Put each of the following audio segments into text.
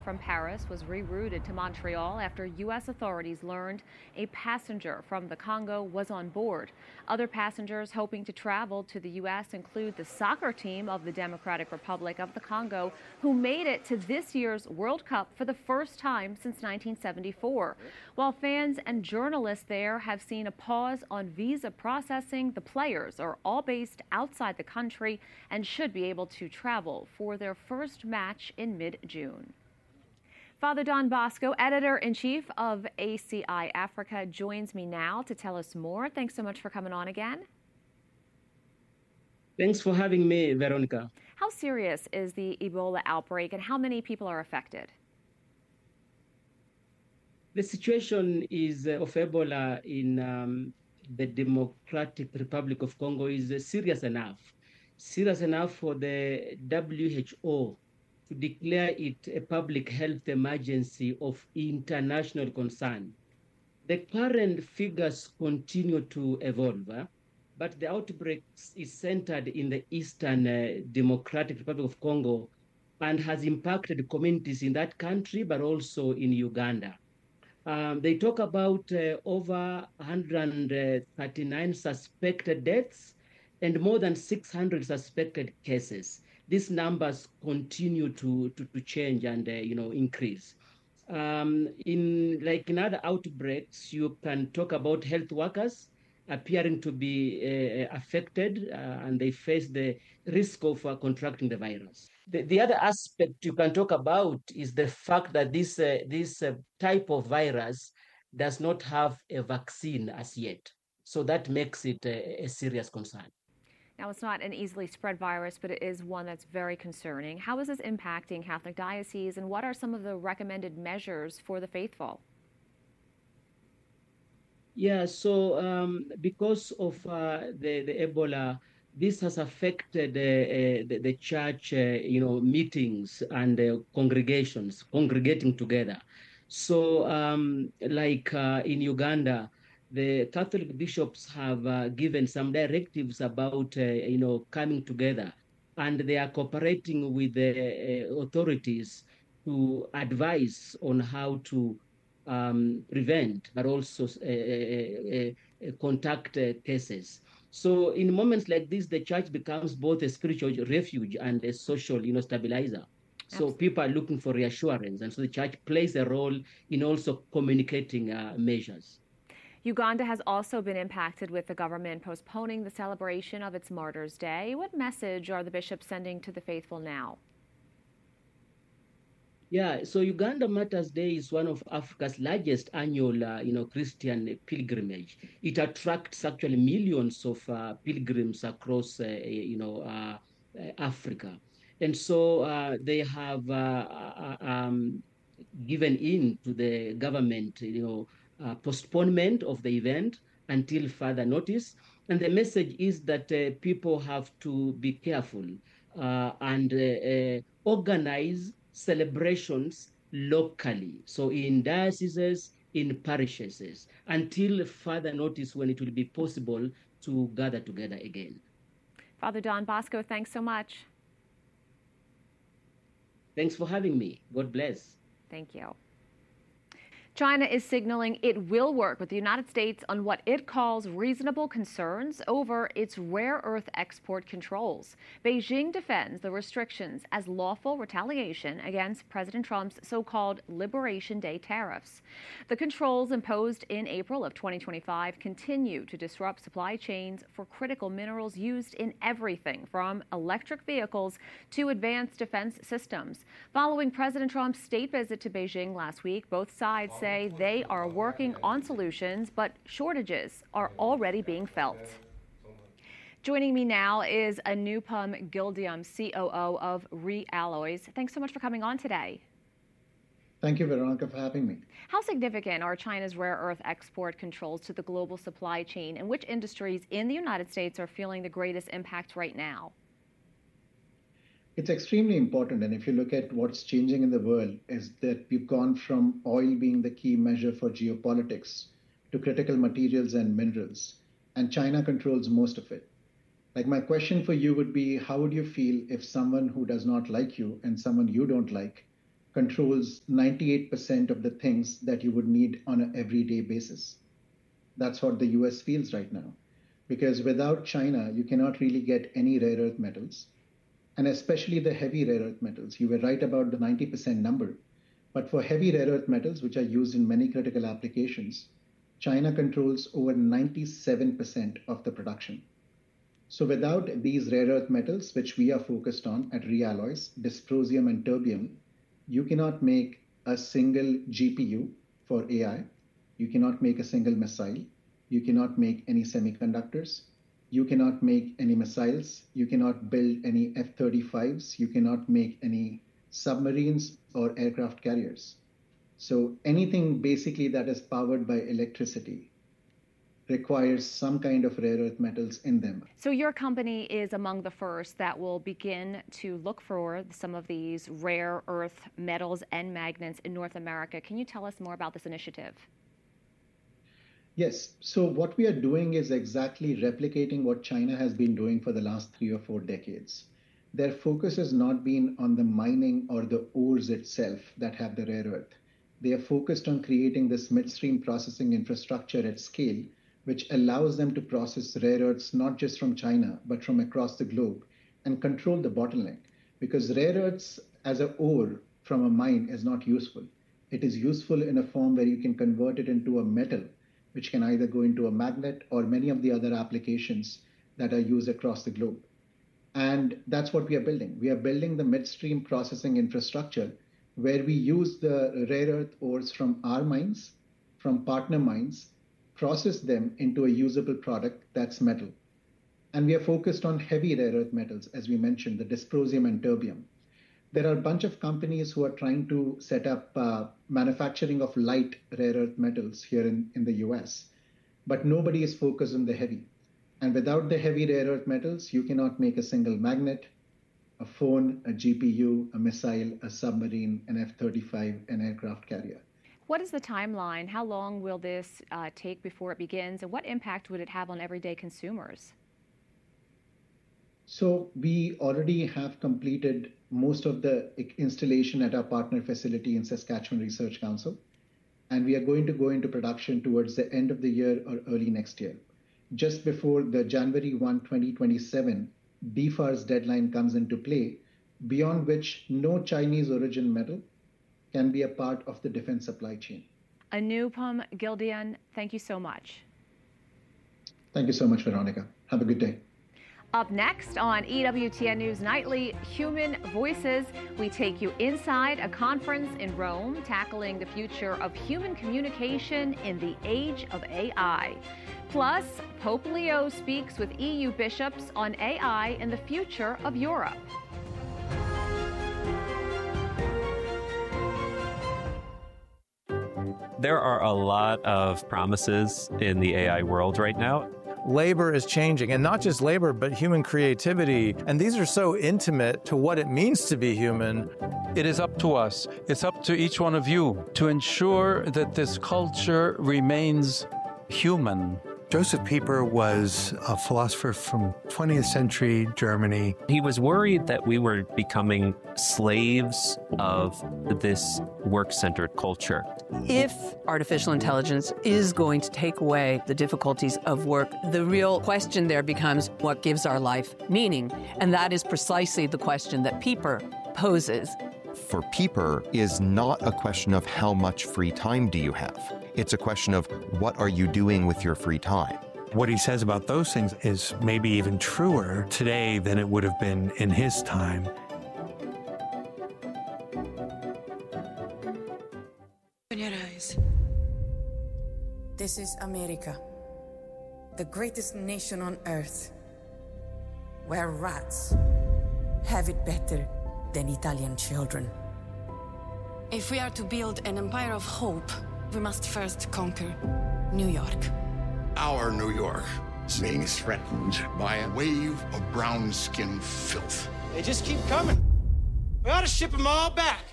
From Paris was rerouted to Montreal after U.S. authorities learned a passenger from the Congo was on board. Other passengers hoping to travel to the U.S. include the soccer team of the Democratic Republic of the Congo, who made it to this year's World Cup for the first time since 1974. While fans and journalists there have seen a pause on visa processing, the players are all based outside the country and should be able to travel for their first match in mid-June. Father Don Bosco, editor-in-chief of ACI Africa, joins me now to tell us more. Thanks so much for coming on again. Thanks for having me, Veronica. How serious is the Ebola outbreak and how many people are affected? The situation of Ebola in the Democratic Republic of Congo is serious enough for the WHO to declare it a public health emergency of international concern. The current figures continue to evolve, but the outbreak is centered in the Eastern Democratic Republic of Congo and has impacted communities in that country, but also in Uganda. They talk about over 139 suspected deaths and more than 600 suspected cases. These numbers continue to change and increase. In other outbreaks, you can talk about health workers appearing to be affected and they face the risk of contracting the virus. The other aspect you can talk about is the fact that this type of virus does not have a vaccine as yet. So that makes it a serious concern. Now, it's not an easily spread virus, but it is one that's very concerning. How is this impacting Catholic dioceses, and what are some of the recommended measures for the faithful? Yeah, so because of the Ebola, this has affected the church, meetings and congregations congregating together. So, in Uganda, the Catholic bishops have given some directives about, coming together, and they are cooperating with the authorities to advise on how to prevent, but also contact cases. So in moments like this, the church becomes both a spiritual refuge and a social, stabilizer. So people are looking for reassurance, and so the church plays a role in also communicating measures. Uganda has also been impacted with the government postponing the celebration of its Martyrs' Day. What message are the bishops sending to the faithful now? Yeah, so Uganda Martyrs' Day is one of Africa's largest annual, Christian pilgrimage. It attracts actually millions of pilgrims across, Africa, and so they have given in to the government, postponement of the event until further notice. And the message is that people have to be careful and organize celebrations locally, so in dioceses, in parishes, until further notice when it will be possible to gather together again. Father Don Bosco, thanks so much. Thanks for having me. God bless. Thank you. China is signaling it will work with the United States on what it calls reasonable concerns over its rare earth export controls. Beijing defends the restrictions as lawful retaliation against President Trump's so-called Liberation Day tariffs. The controls imposed in April of 2025 continue to disrupt supply chains for critical minerals used in everything from electric vehicles to advanced defense systems. Following President Trump's state visit to Beijing last week, both sides say they are working on solutions, but shortages are already being felt. Joining me now is Anupam Gildiam, COO of Realloys. Thanks so much for coming on today. Thank you, Veronica, for having me. How significant are China's rare earth export controls to the global supply chain, and which industries in the United States are feeling the greatest impact right now? It's extremely important, and if you look at what's changing in the world, is that we've gone from oil being the key measure for geopolitics to critical materials and minerals, and China controls most of it. Like, my question for you would be, how would you feel if someone who does not like you and someone you don't like controls 98% of the things that you would need on an everyday basis. That's what the US feels right now. Because without China, you cannot really get any rare earth metals, and especially the heavy rare earth metals. You were right about the 90% number. But for heavy rare earth metals, which are used in many critical applications, China controls over 97% of the production. So without these rare earth metals, which we are focused on at Realloys, dysprosium and terbium, you cannot make a single GPU for AI. You cannot make a single missile. You cannot make any semiconductors. You cannot make any missiles. You cannot build any F-35s. You cannot make any submarines or aircraft carriers. So anything basically that is powered by electricity requires some kind of rare earth metals in them. So your company is among the first that will begin to look for some of these rare earth metals and magnets in North America. Can you tell us more about this initiative? Yes. So what we are doing is exactly replicating what China has been doing for the last 3 or 4 decades. Their focus has not been on the mining or the ores itself that have the rare earth. They are focused on creating this midstream processing infrastructure at scale, which allows them to process rare earths not just from China, but from across the globe and control the bottleneck. Because rare earths as an ore from a mine is not useful. It is useful in a form where you can convert it into a metal, which can either go into a magnet or many of the other applications that are used across the globe. And that's what we are building. We are building the midstream processing infrastructure where we use the rare earth ores from our mines, from partner mines, process them into a usable product that's metal. And we are focused on heavy rare earth metals, as we mentioned, the dysprosium and terbium. There are a bunch of companies who are trying to set up manufacturing of light rare earth metals here in the US, but nobody is focused on the heavy. And without the heavy rare earth metals, you cannot make a single magnet, a phone, a GPU, a missile, a submarine, an F-35, an aircraft carrier. What is the timeline? How long will this take before it begins? And what impact would it have on everyday consumers? So we already have completed most of the installation at our partner facility in Saskatchewan Research Council. And we are going to go into production towards the end of the year or early next year, just before the January 1, 2027 DFARS deadline comes into play, beyond which no Chinese origin metal can be a part of the defense supply chain. Anupam Gildian, thank you so much. Thank you so much, Veronica. Have a good day. Up next on EWTN News Nightly, Human Voices, we take you inside a conference in Rome tackling the future of human communication in the age of AI. Plus, Pope Leo speaks with EU bishops on AI and the future of Europe. There are a lot of promises in the AI world right now. Labor is changing, and not just labor, but human creativity. And these are so intimate to what it means to be human. It is up to us. It's up to each one of you to ensure that this culture remains human. Joseph Pieper was a philosopher from 20th century Germany. He was worried that we were becoming slaves of this work-centered culture. If artificial intelligence is going to take away the difficulties of work, the real question there becomes what gives our life meaning? And that is precisely the question that Pieper poses. For Pieper is not a question of how much free time do you have. It's a question of what are you doing with your free time. What he says about those things is maybe even truer today than it would have been in his time. Open your eyes. This is America, the greatest nation on earth, where rats have it better than Italian children. If we are to build an empire of hope, we must first conquer New York. Our New York is being threatened by a wave of brown-skin filth. They just keep coming. We ought to ship them all back.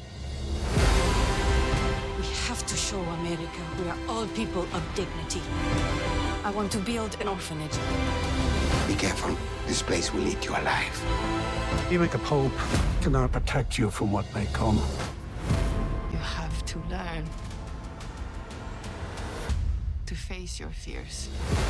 We have to show America we are all people of dignity. I want to build an orphanage. Be careful. This place will eat you alive. Even a pope cannot protect you from what may come. to learn to face your fears.